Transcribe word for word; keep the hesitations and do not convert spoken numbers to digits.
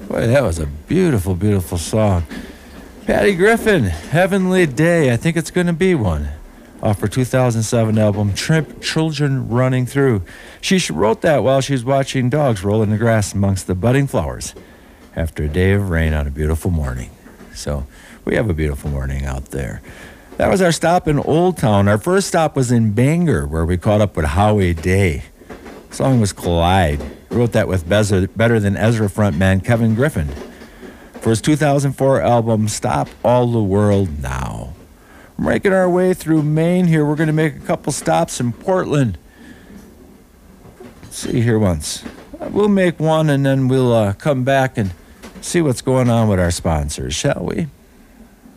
Boy, that was a beautiful, beautiful song. Patty Griffin, Heavenly Day. I think it's going to be one. Off her two thousand seven album, Trimp Children Running Through. She wrote that while she was watching dogs roll in the grass amongst the budding flowers after a day of rain on a beautiful morning. So we have a beautiful morning out there. That was our stop in Old Town. Our first stop was in Bangor, where we caught up with Howie Day. The song was Collide. He wrote that with Better Than Ezra frontman Kevin Griffin for his two thousand four album, Stop All the World Now. We're making our way through Maine here. We're going to make a couple stops in Portland. Let's see here once. We'll make one, and then we'll uh, come back and see what's going on with our sponsors, shall we?